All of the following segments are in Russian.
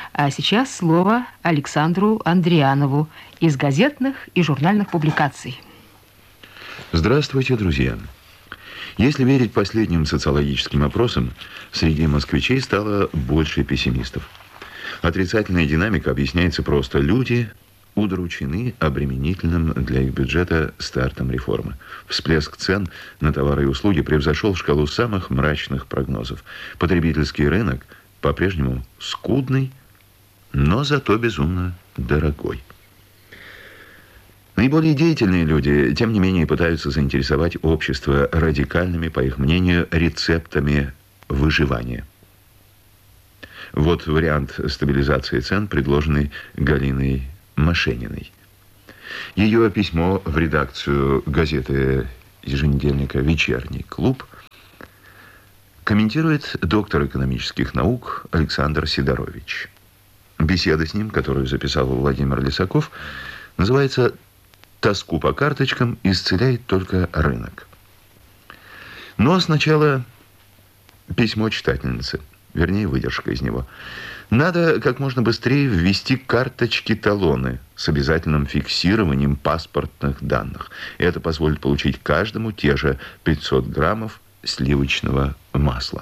А сейчас слово Александру Андрианову из газетных и журнальных публикаций. Здравствуйте, друзья. Если верить последним социологическим опросам, среди москвичей стало больше пессимистов. Отрицательная динамика объясняется просто: люди удручены обременительным для их бюджета стартом реформы. Всплеск цен на товары и услуги превзошел шкалу самых мрачных прогнозов. Потребительский рынок по-прежнему скудный, но зато безумно дорогой. Наиболее деятельные люди, тем не менее, пытаются заинтересовать общество радикальными, по их мнению, рецептами выживания. Вот вариант стабилизации цен, предложенный Галиной Мошениной. Ее письмо в редакцию газеты еженедельника «Вечерний клуб» комментирует доктор экономических наук Александр Сидорович. Беседа с ним, которую записал Владимир Лисаков, называется «Тоску по карточкам исцеляет только рынок». Но сначала письмо читательницы, вернее, выдержка из него. Надо как можно быстрее ввести карточки-талоны с обязательным фиксированием паспортных данных. Это позволит получить каждому те же 500 граммов сливочного масла.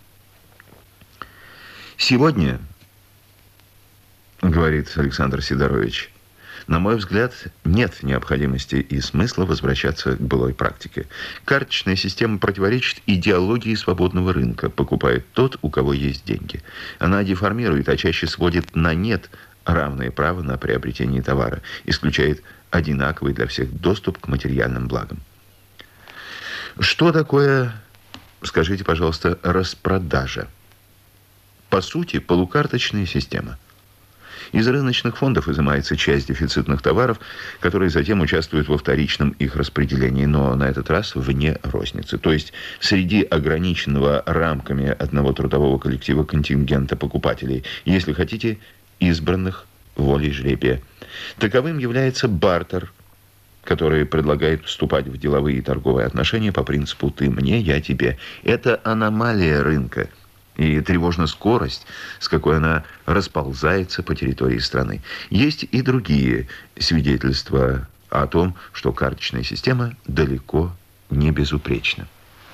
Сегодня, говорит Александр Сидорович, на мой взгляд, нет необходимости и смысла возвращаться к былой практике. Карточная система противоречит идеологии свободного рынка. Покупает тот, у кого есть деньги. Она деформирует, а чаще сводит на нет равное право на приобретение товара. Исключает одинаковый для всех доступ к материальным благам. Что такое, скажите, пожалуйста, распродажа? По сути, полукарточная система. Из рыночных фондов изымается часть дефицитных товаров, которые затем участвуют во вторичном их распределении, но на этот раз вне розницы. То есть среди ограниченного рамками одного трудового коллектива контингента покупателей, если хотите, избранных волей жребия. Таковым является бартер, который предлагает вступать в деловые и торговые отношения по принципу «ты мне, я тебе». Это аномалия рынка. И тревожна скорость, с какой она расползается по территории страны. Есть и другие свидетельства о том, что карточная система далеко не безупречна.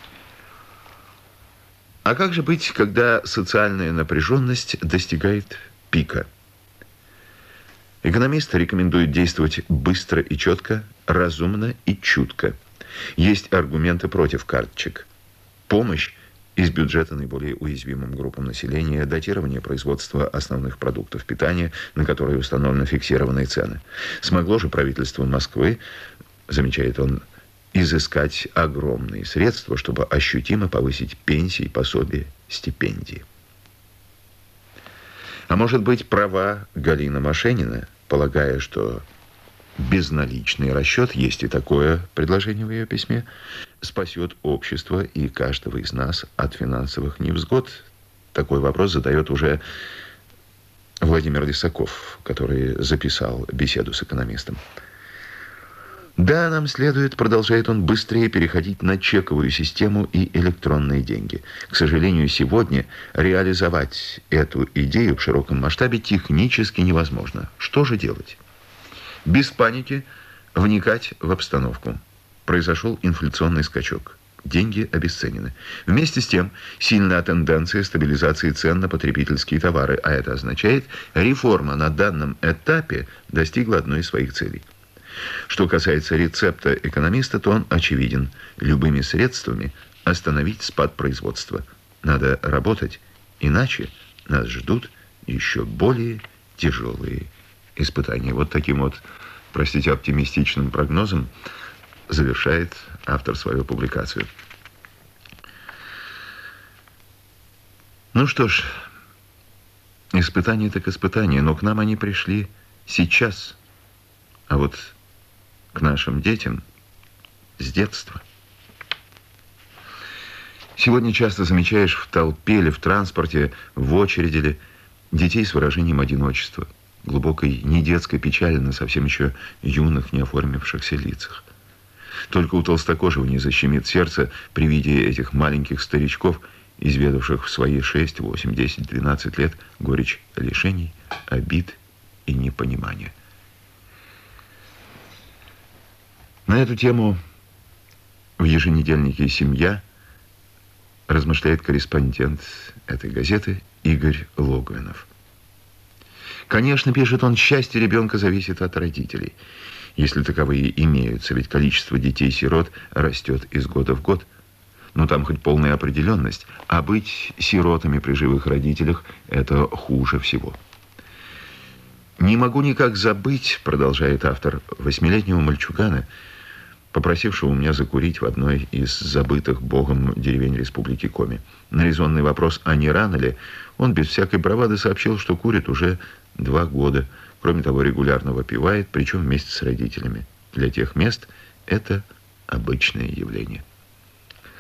А как же быть, когда социальная напряженность достигает пика? Экономист рекомендует действовать быстро и четко, разумно и чутко. Есть аргументы против карточек. Помощь из бюджета наиболее уязвимым группам населения, датирование производства основных продуктов питания, на которые установлены фиксированные цены. Смогло же правительство Москвы, замечает он, изыскать огромные средства, чтобы ощутимо повысить пенсии, пособия, стипендии. А может быть, права Галина Мошенина, полагая, что безналичный расчет, есть и такое предложение в ее письме, спасет общество и каждого из нас от финансовых невзгод? Такой вопрос задает уже Владимир Лисаков, который записал беседу с экономистом. Да, нам следует, продолжает он, быстрее переходить на чековую систему и электронные деньги. К сожалению, сегодня реализовать эту идею в широком масштабе технически невозможно. Что же делать? Без паники вникать в обстановку. Произошел инфляционный скачок. Деньги обесценены. Вместе с тем, сильная тенденция стабилизации цен на потребительские товары, а это означает, реформа на данном этапе достигла одной из своих целей. Что касается рецепта экономиста, то он очевиден. Любыми средствами остановить спад производства. Надо работать, иначе нас ждут еще более тяжелые испытания. Вот таким вот, простите, оптимистичным прогнозом завершает автор свою публикацию. Ну что ж, испытания так испытания, но к нам они пришли сейчас, а вот к нашим детям с детства. Сегодня часто замечаешь в толпе или в транспорте, в очереди ли, детей с выражением одиночества, глубокой недетской печали на совсем еще юных, не оформившихся лицах. Только у толстокожего не защемит сердце при виде этих маленьких старичков, изведавших в свои 6, 8, 10, 12 лет горечь лишений, обид и непонимания. На эту тему в еженедельнике «Семья» размышляет корреспондент этой газеты Игорь Логвинов. Конечно, пишет он, счастье ребенка зависит от родителей, если таковые имеются, ведь количество детей-сирот растет из года в год. Но там хоть полная определенность, а быть сиротами при живых родителях – это хуже всего. «Не могу никак забыть, – продолжает автор, – 8-летнего мальчугана, попросившего у меня закурить в одной из забытых Богом деревень Республики Коми. На резонный вопрос, а не рано ли, он без всякой бравады сообщил, что курит уже 2 года. Кроме того, регулярно выпивает, причем вместе с родителями. Для тех мест это обычное явление».